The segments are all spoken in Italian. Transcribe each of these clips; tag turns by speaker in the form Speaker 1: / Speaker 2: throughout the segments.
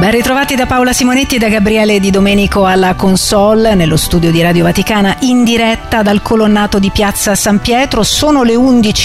Speaker 1: Ben ritrovati da Paola Simonetti e da Gabriele Di Domenico alla console, nello studio di Radio Vaticana, in diretta dal colonnato di Piazza San Pietro. Sono le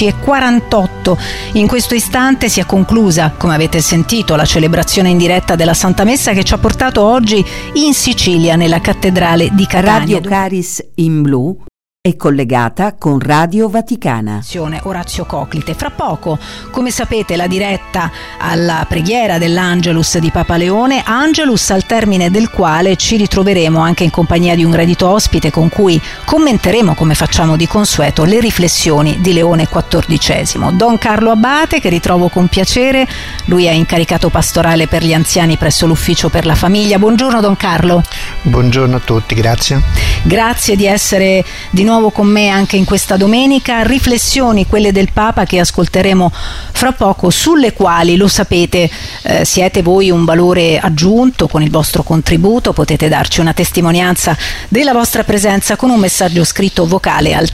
Speaker 1: 11:48. In questo istante si è conclusa, come avete sentito, la celebrazione in diretta della Santa Messa che ci ha portato oggi in Sicilia, nella cattedrale di Catania.
Speaker 2: Radio Caris in blu è collegata con Radio Vaticana.
Speaker 1: Orazio Coclite. Fra poco, come sapete, la diretta alla preghiera dell'Angelus di Papa Leone, Angelus al termine del quale ci ritroveremo anche in compagnia di un gradito ospite con cui commenteremo, come facciamo di consueto, le riflessioni di Leone XIV. Don Carlo Abate, che ritrovo con piacere, lui è incaricato pastorale per gli anziani presso l'Ufficio per la Famiglia. Buongiorno Don Carlo.
Speaker 3: Buongiorno a tutti, grazie.
Speaker 1: Grazie di essere di nuovo con me anche in questa domenica. Riflessioni, quelle del Papa, che ascolteremo fra poco, sulle quali, lo sapete, siete voi un valore aggiunto con il vostro contributo. Potete darci una testimonianza della vostra presenza con un messaggio scritto vocale al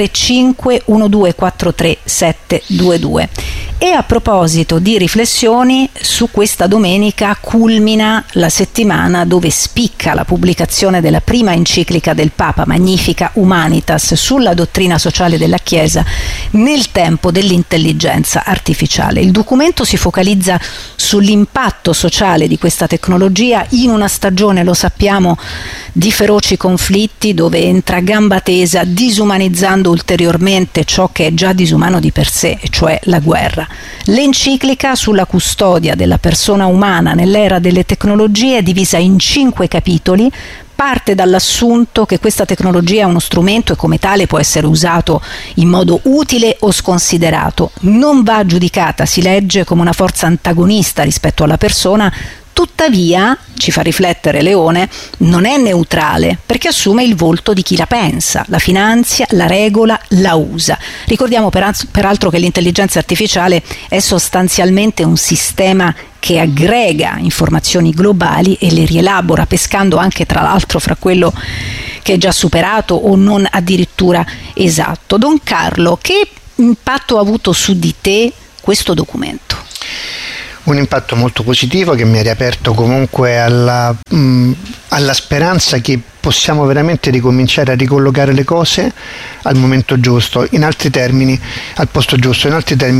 Speaker 1: 335 1243 722. E a proposito di riflessioni, su questa domenica culmina la settimana dove spicca la pubblicazione della prima enciclica del Papa, Magnificat Humanitas, sulla dottrina sociale della Chiesa nel tempo dell'intelligenza artificiale. Il documento si focalizza sull'impatto sociale di questa tecnologia in una stagione, lo sappiamo, di feroci conflitti, dove entra a gamba tesa, disumanizzando ulteriormente ciò che è già disumano di per sé, cioè la guerra. L'enciclica sulla custodia della persona umana nell'era delle tecnologie è divisa in 5 capitoli. Parte dall'assunto che questa tecnologia è uno strumento e come tale può essere usato in modo utile o sconsiderato. Non va giudicata, si legge, come una forza antagonista rispetto alla persona. Tuttavia, ci fa riflettere Leone, non è neutrale, perché assume il volto di chi la pensa, la finanzia, la regola, la usa. Ricordiamo peraltro che l'intelligenza artificiale è sostanzialmente un sistema che aggrega informazioni globali e le rielabora, pescando anche tra l'altro fra quello che è già superato o non addirittura esatto. Don Carlo, che impatto ha avuto su di te questo documento?
Speaker 3: Un impatto molto positivo che mi ha riaperto comunque alla speranza che possiamo veramente ricominciare a ricollocare le cose al momento giusto, in altri termini, al posto giusto, in altri termini